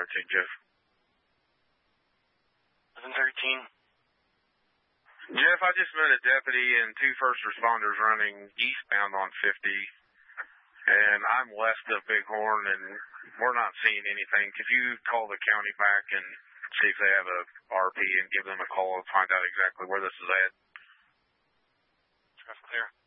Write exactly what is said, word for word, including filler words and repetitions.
take, Jeff? eleven thirteen. Jeff, I just met a deputy and two first responders running eastbound on fifty, and I'm west of Bighorn, and we're not seeing anything. Could you call the county back and see if they have a R P and give them a call and find out exactly where this is at? That's clear.